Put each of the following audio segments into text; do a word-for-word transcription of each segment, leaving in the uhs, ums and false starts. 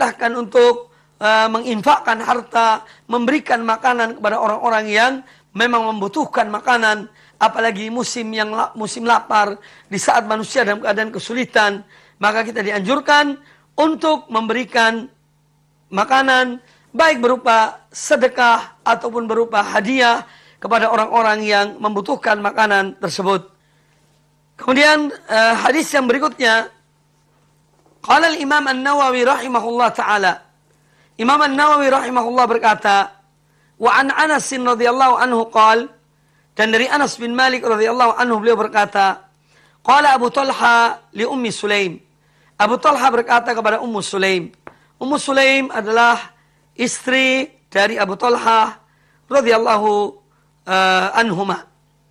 diperintahkan untuk uh, menginfakkan harta, memberikan makanan kepada orang-orang yang memang membutuhkan makanan, apalagi musim yang musim lapar, di saat manusia dalam keadaan kesulitan, maka kita dianjurkan untuk memberikan makanan, baik berupa sedekah ataupun berupa hadiah kepada orang-orang yang membutuhkan makanan tersebut. Kemudian uh, hadis yang berikutnya, qala al-Imam An-Nawawi rahimahullah taala. Imam An-Nawawi rahimahullah berkata, wa an Anas radhiyallahu anhu qala, dan dari Anas bin Malik radhiyallahu anhu beliau berkata, qala Abu Talha li Ummi Sulaim. Abu Talha berkata kepada Ummu Sulaim. Ummu Sulaim adalah istri dari Abu Talha radhiyallahu Uh, anhuma.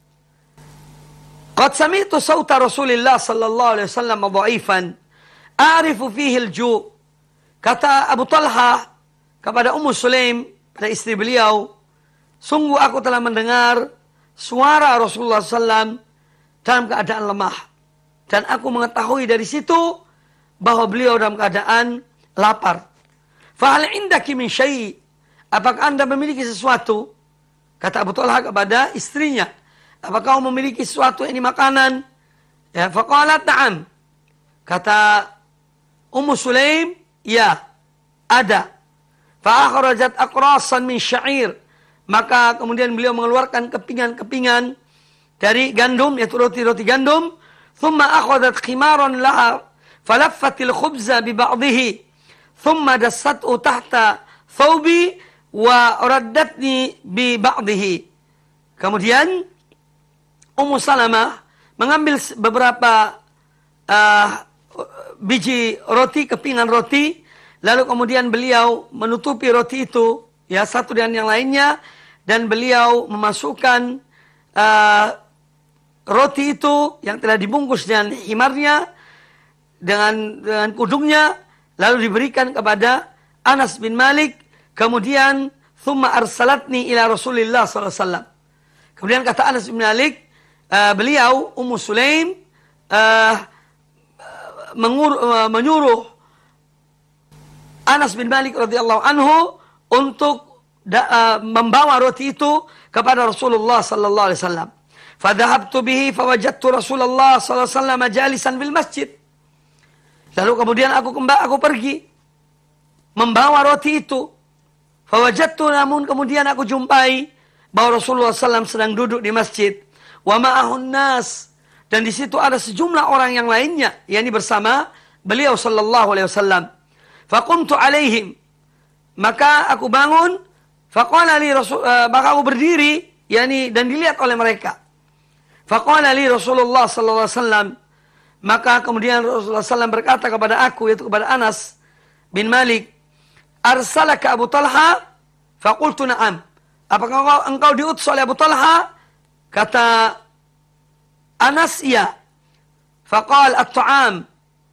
Qad sami'tu sawta Rasulillah sallallahu alaihi wasallam dha'ifan a'rifu fihi al-ju'. Kata Abu Talha kepada Ummu Sulaim, pada istri beliau, sungguh aku telah mendengar suara Rasulullah sallallahu alaihi wasallam dalam keadaan lemah, dan aku mengetahui dari situ bahwa beliau dalam keadaan lapar. Fa hal indaki min syai'? Apakah Anda memiliki sesuatu? Kata Abu Talha kepada istrinya, apakah kau memiliki sesuatu ini makanan? Ya, faqalat na'am. Kata Ummu Sulaim, ya, ada. Fa akhrajat aqrasan min sya'ir. Maka kemudian beliau mengeluarkan kepingan-kepingan dari gandum, yaitu roti-roti gandum. Thumma akhadhat khimaran laha falaffatil khubza bi ba'dihi. Thumma dassat'u tahta thawbi wa raddatni bi ba'dihi. Kemudian Ummu Salamah mengambil beberapa uh, biji roti, kepingan roti, lalu kemudian beliau menutupi roti itu, ya, satu dengan yang lainnya, dan beliau memasukkan uh, roti itu yang telah dibungkus dengan himarnya, dengan dengan kudungnya, lalu diberikan kepada Anas bin Malik. Kemudian thumma arsalatni ila Rasulillah sallallahu alaihi wasallam. Kemudian kata Anas bin Malik, uh, beliau Ummu Sulaim uh, mengur, uh, menyuruh Anas bin Malik radhiyallahu anhu untuk da, uh, membawa roti itu kepada Rasulullah sallallahu alaihi wasallam. Fadhahabtu bihi fawajadtu Rasulullah sallallahu alaihi wasallam jalisan bil masjid. Lalu kemudian aku kembali aku pergi membawa roti itu. Fawajadtu, namun kemudian aku jumpai bahwa Rasulullah sallallahu alaihi wasallam sedang duduk di masjid. Wa ma'ahun nas, dan di situ ada sejumlah orang yang lainnya, yakni bersama beliau sallallahu alaihi wasallam. Faqumtu alaihim, maka aku bangun. Faqala li Rasul, uh, maka aku berdiri, yakni dan dilihat oleh mereka. Faqala li Rasulullah sallallahu alaihi wasallam, maka kemudian Rasulullah sallallahu alaihi wasallam berkata kepada aku, yaitu kepada Anas bin Malik, arsalaka Abu Talha? Faqultu na'am. Apakah engkau, engkau diutus oleh Abu Talha? Kata Anas, iya. Faqal at-ta'am.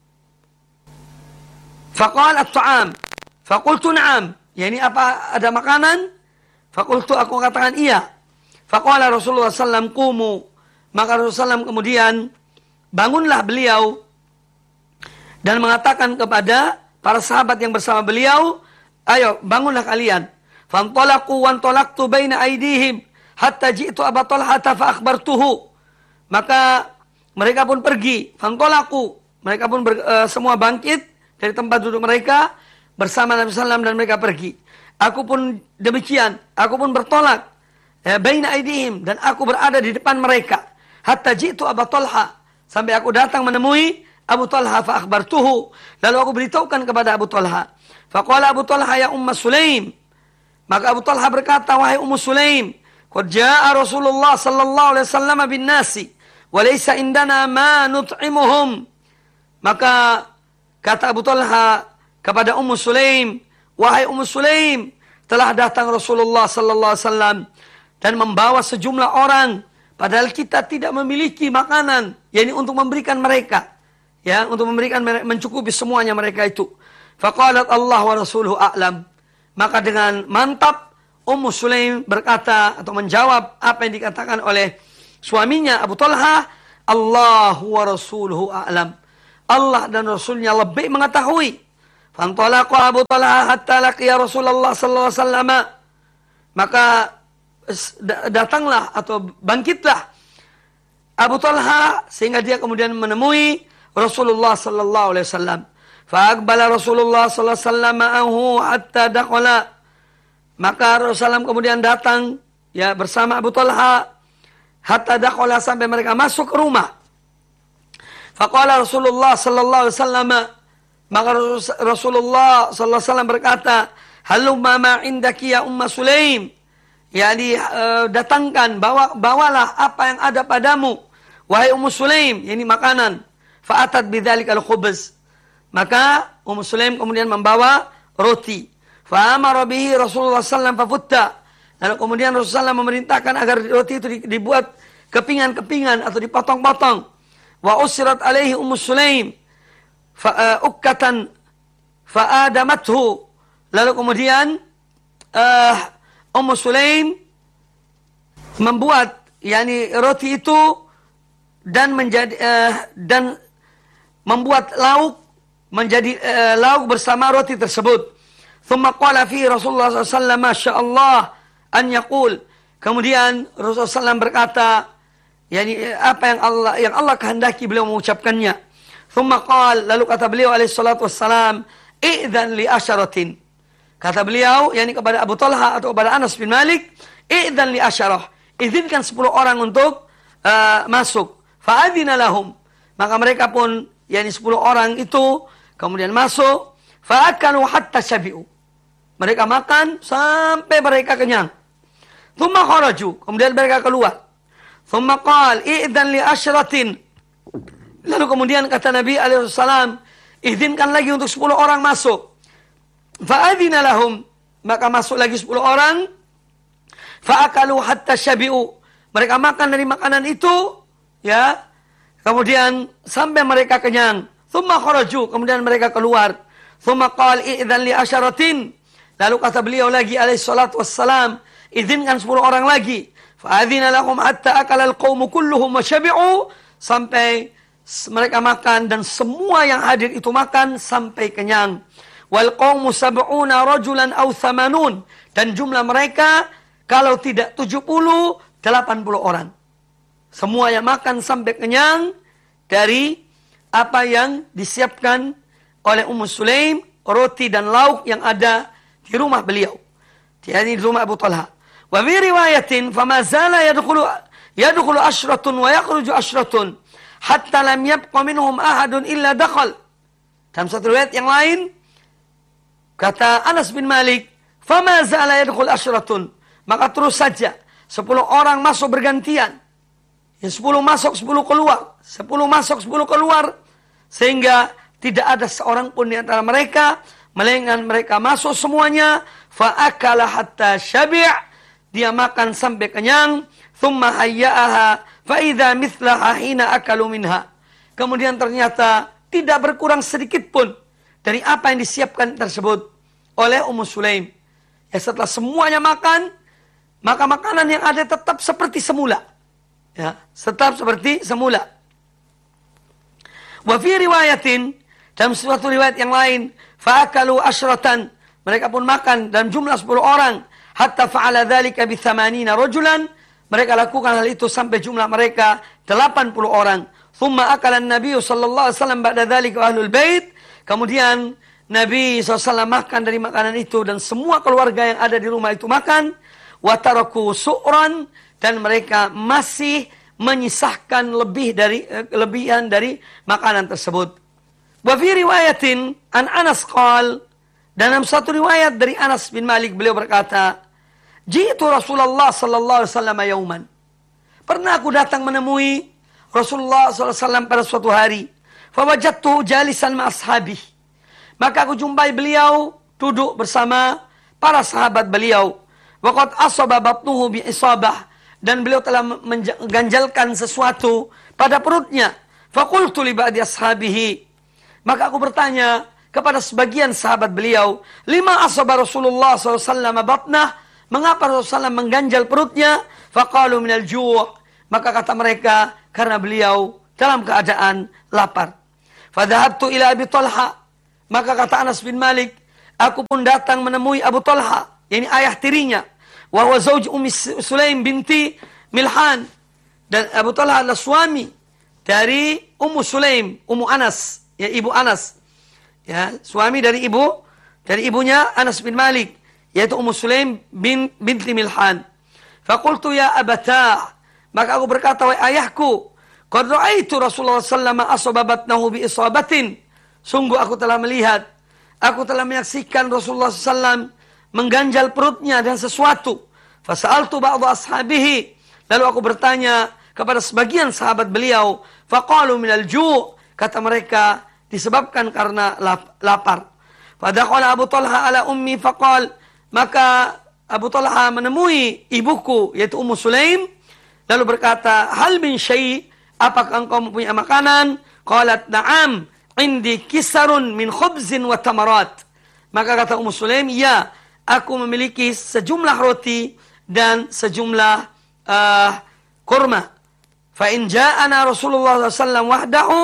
Faqal at-ta'am. Faqultu na'am. Yani apa, ada makanan? Faqultu, aku katakan iya. Faqala Rasulullah sallallahu alaihi wasallam, qumu. Maka Rasulullah sallallahu alaihi wasallam kemudian bangunlah beliau dan mengatakan kepada para sahabat yang bersama beliau, ayo bangunlah kalian. Fantalaqu wantolaktu baina aidihim hatta ji'tu Abu Talha fa akhbartuhu. Maka mereka pun pergi. Fantolaqu, mereka pun ber, uh, semua bangkit dari tempat duduk mereka bersama Nabi sallallahu alaihi wasallam dan mereka pergi. Aku pun demikian, aku pun bertolak eh, baina aidihim, dan aku berada di depan mereka. Hatta ji'tu Abu Talha, sampai aku datang menemui Abu Talha fa akhbartuhu. Lalu aku beritahukan kepada Abu Talha. Faqala Abu Talha, ya Umma Sulaim. Maka Abu Talha berkata, wahai Ummu Sulaim, qad jaa Rasulullah sallallahu alaihi wasallam bin nasi wa laysa indana ma nut'imuhum. Maka kata Abu Talha kepada Ummu Sulaim, wahai Ummu Sulaim, telah datang Rasulullah sallallahu alaihi wasallam dan membawa sejumlah orang, padahal kita tidak memiliki makanan, yakni untuk memberikan mereka, ya, untuk memberikan mencukupi semuanya mereka itu. Faqalat Allah wa rasuluhu a'lam. Maka dengan mantap Ummu Sulaim berkata atau menjawab apa yang dikatakan oleh suaminya Abu Talha, Allah wa rasuluhu a'lam. Allah dan Rasulnya lebih mengetahui. Fantalaqa Abu Talha hatta laqiya Rasulullah sallallahu alaihi wasallam. Maka datanglah atau bangkitlah Abu Talha sehingga dia kemudian menemui Rasulullah sallallahu alaihi wasallam. Fa aqbala Rasulullah sallallahu alaihi wasallam ma'ahu hatta dakhala. Maka Rasulullah kemudian datang ya bersama Abu Talha hatta dakhala sampai mereka masuk ke rumah. Faqala Rasulullah sallallahu alaihi wasallam, maka Rasulullah sallallahu alaihi wasallam berkata, "Halumma ma indaki ya Umma Sulaim." Yani uh, datangkan, bawa bawalah apa yang ada padamu wahai Ummu Sulaim, ini makanan. Fa'atat bidzalikal khubz. Maka Ummu Sulaim kemudian membawa roti. Fa'amara bihi Rasulullah sallallahu alaihi wasallam fafutta. Lalu kemudian Rasulullah memerintahkan agar roti itu dibuat kepingan-kepingan atau dipotong-potong. Wa usrat alaihi Ummu Sulaim fa uh, ukkatan fa'adamathu. Lalu kemudian uh, Ummu Sulaim membuat yakni roti itu dan menjadi uh, dan membuat lauk menjadi uh, lauk bersama roti tersebut. Thumma qala fi Rasulullah sallallahu alaihi wasallam masyaallah an yaqul. Kemudian Rasulullah sallallahu alaihi wasallam berkata, yakni apa yang Allah yang Allah kehendaki beliau mengucapkannya. Thumma qala, lalu kata beliau alaihi salatu wassalam, i'dzan li asyaratin. Kata beliau, yakni kepada Abu Talha atau kepada Anas bin Malik, "Idzan li asyarah." Izinkan sepuluh orang untuk uh, masuk. Fa'adzina lahum. Maka mereka pun, yakni sepuluh orang itu kemudian masuk. Fa'akalu hatta syabi'u. Mereka makan sampai mereka kenyang. Tsumma kharaju. Kemudian mereka keluar. Tsumma qala, "Idzan li asyratin." Lalu kemudian kata Nabi alaihi wasallam, izinkan lagi untuk sepuluh orang masuk. Fa'adzina lahum, maka masuk lagi sepuluh orang. Fa'akalu hatta syabi'u. Mereka makan dari makanan itu, ya. Kemudian sampai mereka kenyang. Tsumma kharaju, kemudian mereka keluar. Tsumma qala idzan li asyaratin. Lalu kata beliau lagi alaihi salatu wassalam, izinkan sepuluh orang lagi. Fa'adzina lahum hatta akala al-qaumu kulluhum wa syabi'u. Sampai mereka makan dan semua yang hadir itu makan sampai kenyang. Wal qaumu sab'una rajulan aw thamanun. Dan jumlah mereka kalau tidak tujuh puluh, delapan puluh orang. Semua yang makan sampai kenyang dari apa yang disiapkan oleh Ummu Sulaim, roti dan lauk yang ada di rumah beliau. Di rumah Abu Talha. Wa fi riwayatin fama zala yadkhulu yadkhulu ashratun wa yakhruju ashratun hatta lam yabqa minhum ahadun illa dakhal. Dalam satu riwayat yang lain kata Anas bin Malik, "Fama zala yadkhul asyratun." Maka terus saja sepuluh orang masuk bergantian. Ya, sepuluh masuk, sepuluh keluar. Sepuluh masuk, sepuluh keluar. Sehingga tidak ada seorang pun di antara mereka, melainkan mereka masuk semuanya. Fa'akala hatta syabi'. Dia makan sampai kenyang. Thumma hayya'aha fa'idha mithlaha hina akalu minha. Kemudian ternyata tidak berkurang sedikit pun dari apa yang disiapkan tersebut oleh Ummu Sulaim. Ya, setelah semuanya makan, maka makanan yang ada tetap seperti semula. Ya, tetap seperti semula. Wa fi riwayatin, dalam suatu riwayat yang lain, fa'akalu asyratan. Mereka pun makan dalam jumlah sepuluh orang. Hatta fa'ala dzalika bi thamanina rajulan. Mereka lakukan hal itu sampai jumlah mereka delapan puluh orang. Thumma akala an-nabiy sallallahu alaihi wasallam ba'da dzalika ahlul bait. Kemudian Nabi shallallahu alaihi wasallam makan dari makanan itu dan semua keluarga yang ada di rumah itu makan. Wataraku su'ran, dan mereka masih menyisahkan lebih dari kelebihan dari makanan tersebut. Wa fi riwayatin an Anas qal, dalam satu riwayat dari Anas bin Malik beliau berkata, "Jitu Rasulullah sallallahu alaihi wasallam yauman." Pernah aku datang menemui Rasulullah sallallahu alaihi wasallam pada suatu hari. Fawajadtuhu jalisan ma ashabihi. Maka aku jumpai beliau duduk bersama para sahabat beliau. Waqad asaba batnuhu bi isabah, dan beliau telah mengganjalkan sesuatu pada perutnya. Faqultu li ba'di ashabihi. Maka aku bertanya kepada sebagian sahabat beliau, "Lima asaba Rasulullah sallallahu alaihi wasallam batnah?" Mengapa Rasulullah mengganjal perutnya? Faqalu minal ju'. Maka kata mereka, karena beliau dalam keadaan lapar. Fadhahabtu ila Abi Talha. Maka kata Anas bin Malik, aku pun datang menemui Abu Talha, yakni ayah tirinya, wa huwa zauj Ummi Sulaim binti Milhan. Dan Abu Talha adalah suami dari Ummu Sulaim, Ummu Anas, ya ibu Anas. Ya, suami dari ibu dari ibunya Anas bin Malik, yaitu Ummu Sulaim bin binti Milhan. Faqultu ya abata, maka aku berkata, wahai ayahku, qad ra'aitu Rasulullah sallallahu alaihi wasallam asababatnahu bi isabatin. Sungguh aku telah melihat, aku telah menyaksikan Rasulullah sallallahu alaihi wasallam mengganjal perutnya dengan sesuatu. Fasa'altu ba'dha ashabihi, lalu aku bertanya kepada sebagian sahabat beliau, faqalu minal ju', kata mereka disebabkan karena lapar. Fadakhala Abu Talha ala ummi faqal, maka Abu Talha menemui ibuku yaitu Ummu Sulaim, lalu berkata, hal min syai', apakah engkau mempunyai makanan? Qalat na'am, indi kisarun min khubzin wa tamarat. Maka kata Ummu Sulaim, ya, aku memiliki sejumlah roti dan sejumlah uh, kurma. Fa in ja'ana Rasulullah sallallahu alaihi wasallam wahdahu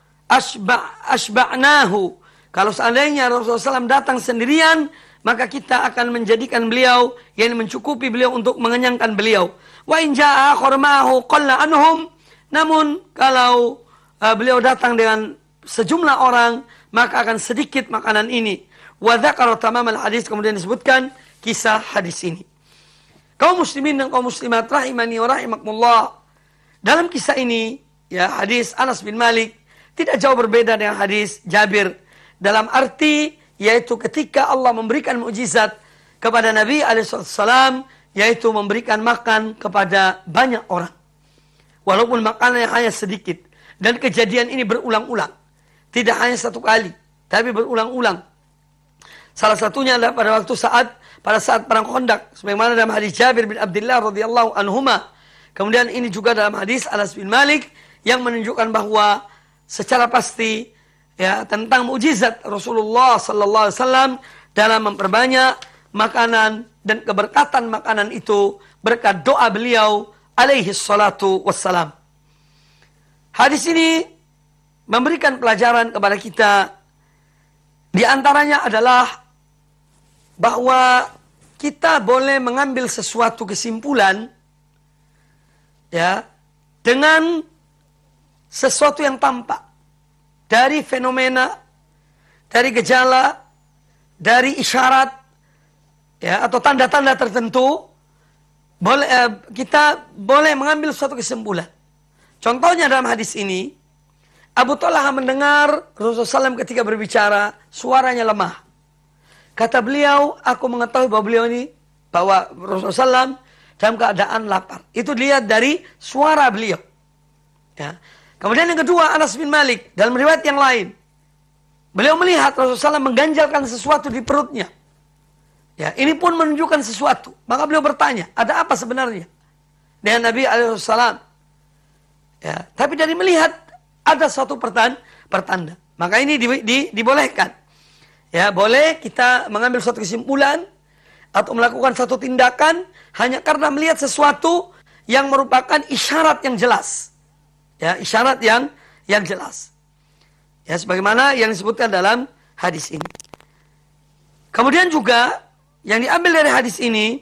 asba' asba'nahu. Kalau seandainya Rasulullah sallallahu alaihi wasallam datang sendirian, maka kita akan menjadikan beliau, yang mencukupi beliau untuk mengenyangkan beliau. Wa in ja'a khurmahu qalla anhum. Namun kalau uh, beliau datang dengan sejumlah orang, maka akan sedikit makanan ini. Wa dzakara tamam al-hadis, kemudian disebutkan kisah hadis ini. Kaum muslimin dan kaum muslimat rahimani wa rahimakumullah. Dalam kisah ini, ya, hadis Anas bin Malik tidak jauh berbeda dengan hadis Jabir. Dalam arti, yaitu ketika Allah memberikan mukjizat kepada Nabi alaihi wasallam, yaitu memberikan makan kepada banyak orang. Walaupun makanannya hanya sedikit. Dan kejadian ini berulang-ulang. Tidak hanya satu kali, tapi berulang-ulang. Salah satunya adalah pada waktu saat pada saat perang Khandaq, sebagaimana dalam hadis Jabir bin Abdullah radhiyallahu anhuma. Kemudian ini juga dalam hadis Anas bin Malik yang menunjukkan bahwa secara pasti, ya, tentang mukjizat Rasulullah sallallahu alaihi wasallam dalam memperbanyak makanan dan keberkatan makanan itu berkat doa beliau alaihi salatu wassalam. Hadis ini memberikan pelajaran kepada kita, di antaranya adalah bahwa kita boleh mengambil sesuatu kesimpulan, ya, dengan sesuatu yang tampak dari fenomena, dari gejala, dari isyarat, ya, atau tanda-tanda tertentu. Boleh eh, kita boleh mengambil suatu kesimpulan. Contohnya dalam hadis ini, Abu Talha mendengar Rasulullah sallallahu alaihi wasallam ketika berbicara, suaranya lemah. Kata beliau, aku mengetahui bahwa beliau ini, bahwa Rasulullah sallallahu alaihi wasallam dalam keadaan lapar. Itu dilihat dari suara beliau. Ya. Kemudian yang kedua, Anas bin Malik, dalam riwayat yang lain, beliau melihat Rasulullah sallallahu alaihi wasallam mengganjalkan sesuatu di perutnya. Ya, ini pun menunjukkan sesuatu. Maka beliau bertanya, ada apa sebenarnya dengan Nabi alaihi wasallam? Ya, tapi dari melihat ada suatu pertanda, pertanda. Maka ini di, di, dibolehkan. Ya, boleh kita mengambil suatu kesimpulan atau melakukan satu tindakan hanya karena melihat sesuatu yang merupakan isyarat yang jelas. Ya, isyarat yang yang jelas. Ya, sebagaimana yang disebutkan dalam hadis ini. Kemudian juga yang diambil dari hadis ini,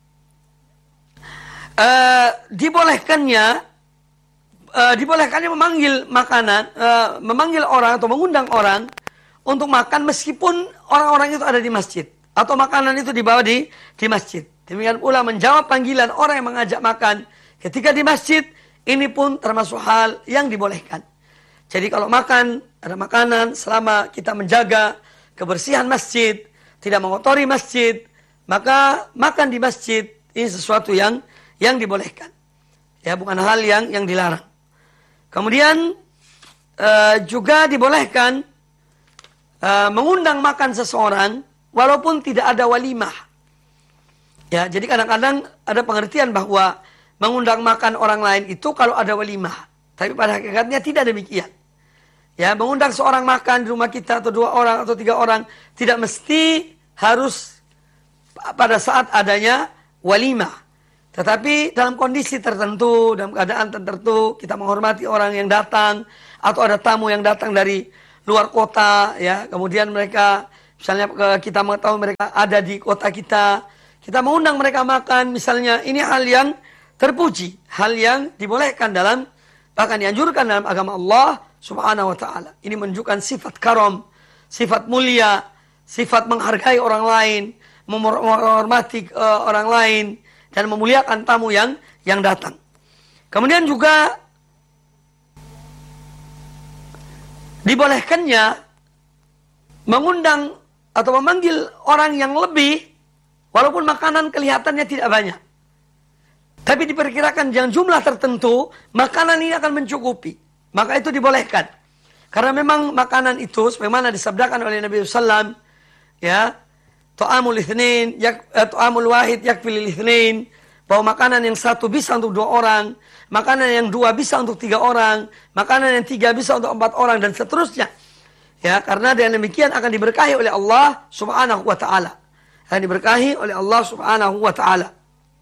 uh, dibolehkannya uh, dibolehkannya memanggil makanan, uh, memanggil orang atau mengundang orang untuk makan meskipun orang-orang itu ada di masjid atau makanan itu dibawa di di masjid. Demikian pula menjawab panggilan orang yang mengajak makan ketika di masjid, ini pun termasuk hal yang dibolehkan. Jadi kalau makan, ada makanan, selama kita menjaga kebersihan masjid, tidak mengotori masjid, maka makan di masjid ini sesuatu yang yang dibolehkan. Ya, bukan hal yang yang dilarang. Kemudian uh, juga dibolehkan uh, mengundang makan seseorang walaupun tidak ada walimah. Ya, jadi kadang-kadang ada pengertian bahwa mengundang makan orang lain itu kalau ada walimah. Tapi pada hakikatnya tidak demikian. Ya, mengundang seorang makan di rumah kita atau dua orang atau tiga orang tidak mesti harus pada saat adanya walimah. Tetapi dalam kondisi tertentu, dalam keadaan tertentu, kita menghormati orang yang datang atau ada tamu yang datang dari luar kota, ya. Kemudian mereka, misalnya kita mengetahui mereka ada di kota kita, kita mengundang mereka makan, misalnya, ini hal yang terpuji, hal yang dibolehkan dalam, bahkan dianjurkan dalam agama Allah Subhanahu wa ta'ala. Ini menunjukkan sifat karam, sifat mulia, sifat menghargai orang lain, menghormati uh, orang lain, dan memuliakan tamu yang yang datang. Kemudian juga dibolehkannya mengundang atau memanggil orang yang lebih, walaupun makanan kelihatannya tidak banyak. Tapi diperkirakan yang jumlah tertentu, makanan ini akan mencukupi. Maka itu dibolehkan. Karena memang makanan itu, sebagaimana disabdakan oleh Nabi sallallahu alaihi wasallam, ya, ta'amul itsnain, yak, ta'amul wahid yakfil itsnain, bahwa makanan yang satu bisa untuk dua orang, makanan yang dua bisa untuk tiga orang, makanan yang tiga bisa untuk empat orang, dan seterusnya. Ya, karena dengan demikian akan diberkahi oleh Allah Subhanahu wa ta'ala. Akan diberkahi oleh Allah Subhanahu wa ta'ala.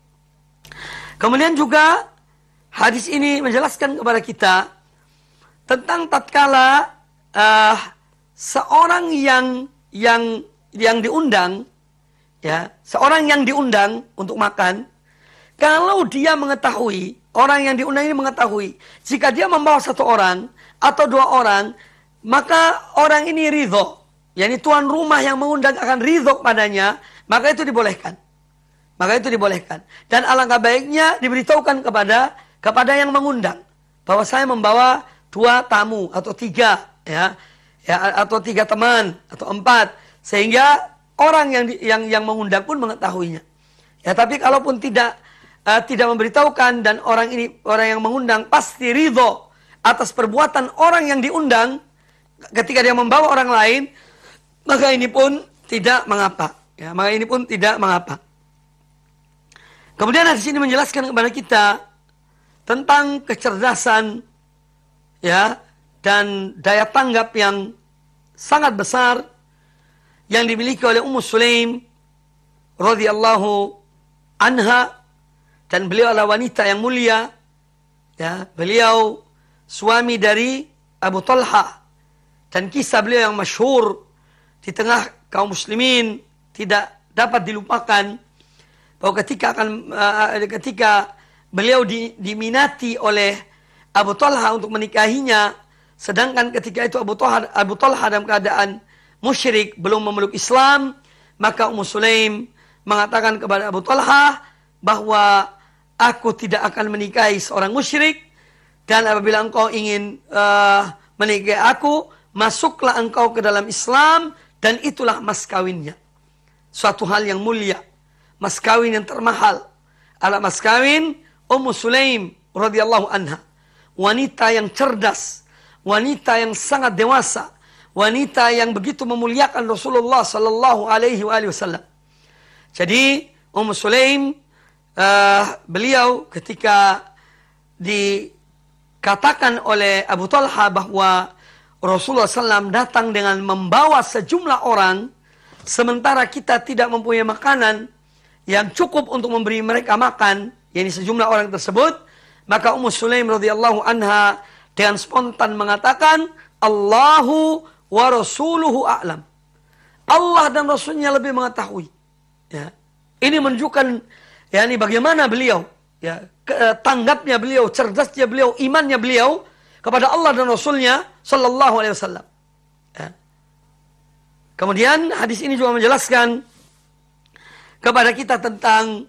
Kemudian juga hadis ini menjelaskan kepada kita tentang tatkala uh, seorang yang yang yang diundang, ya, seorang yang diundang untuk makan, kalau dia mengetahui, orang yang diundang ini mengetahui, jika dia membawa satu orang atau dua orang, maka orang ini ridho, yakni tuan rumah yang mengundang akan ridho padanya, maka itu dibolehkan. Maka itu dibolehkan. Dan alangkah baiknya diberitahukan kepada kepada yang mengundang bahwa saya membawa dua tamu atau tiga, ya, ya atau tiga teman atau empat, sehingga orang yang di, yang yang mengundang pun mengetahuinya. Ya, tapi kalaupun tidak uh, tidak memberitahukan dan orang ini orang yang mengundang pasti ridho atas perbuatan orang yang diundang ketika dia membawa orang lain, maka ini pun tidak mengapa. Ya, maka ini pun tidak mengapa. Kemudian hadis ini menjelaskan kepada kita tentang kecerdasan, ya, dan daya tanggap yang sangat besar yang dimiliki oleh Ummu Sulaim radhiyallahu anha, dan beliau adalah wanita yang mulia, ya, beliau suami dari Abu Talha, dan kisah beliau yang masyhur di tengah kaum muslimin tidak dapat dilupakan, bahwa ketika akan uh, ketika beliau di, diminati oleh Abu Talha untuk menikahinya, sedangkan ketika itu Abu Talha, Abu Talha dalam keadaan musyrik, belum memeluk Islam, maka Ummu Sulaim mengatakan kepada Abu Talha bahwa aku tidak akan menikahi seorang musyrik, dan apabila engkau ingin uh, menikahi aku, masuklah engkau ke dalam Islam, dan itulah mas kawinnya. Suatu hal yang mulia, mas kawin yang termahal adalah mas kawin Ummu Sulaim radhiyallahu anha, wanita yang cerdas, wanita yang sangat dewasa, wanita yang begitu memuliakan Rasulullah sallallahu alaihi wasallam. Jadi Ummu Sulaim, uh, beliau ketika dikatakan oleh Abu Talha bahwa Rasulullah sallallahu alaihi wasallam datang dengan membawa sejumlah orang, sementara kita tidak mempunyai makanan yang cukup untuk memberi mereka makan, yakni sejumlah orang tersebut, maka Ummu Sulaim radhiyallahu anha dengan spontan mengatakan, Allahu wa rasuluhu a'lam. Allah dan Rasulnya lebih mengetahui. Ya. Ini menunjukkan, ya, ini bagaimana beliau, ya, tanggapnya beliau, cerdasnya beliau, imannya beliau kepada Allah dan Rasulnya sallallahu alaihi wasallam. Ya. Kemudian hadis ini juga menjelaskan kepada kita tentang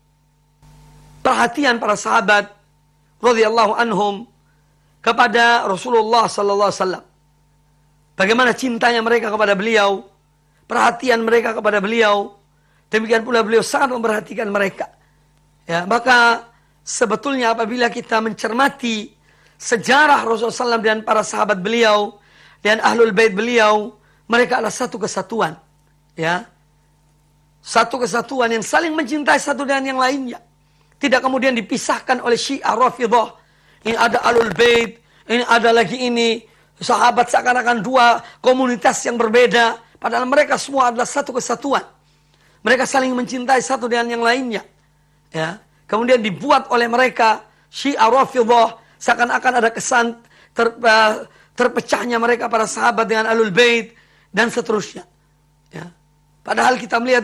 perhatian para sahabat radhiyallahu anhum kepada Rasulullah sallallahu alaihi wasallam. Bagaimana cintanya mereka kepada beliau, perhatian mereka kepada beliau, demikian pula beliau sangat memperhatikan mereka. Ya, maka sebetulnya apabila kita mencermati sejarah Rasulullah sallallahu alaihi wasallam dan para sahabat beliau dan ahlul bait beliau, mereka adalah satu kesatuan. Ya. Satu kesatuan yang saling mencintai satu dengan yang lainnya. Tidak kemudian dipisahkan oleh Syiah Rafidhah. Ini ada Ahlul Bait, ini ada lagi ini. Sahabat seakan-akan dua komunitas yang berbeda. Padahal mereka semua adalah satu kesatuan. Mereka saling mencintai satu dengan yang lainnya. Ya. Kemudian dibuat oleh mereka Syiah Rafidhah, seakan-akan ada kesan ter, uh, terpecahnya mereka para sahabat dengan Ahlul Bait dan seterusnya. Ya. Padahal kita melihat